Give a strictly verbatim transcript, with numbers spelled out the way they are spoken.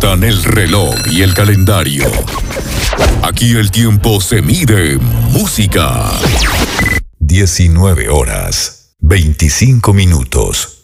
importan el reloj y el calendario. Aquí el tiempo se mide en música. diecinueve horas, veinticinco minutos.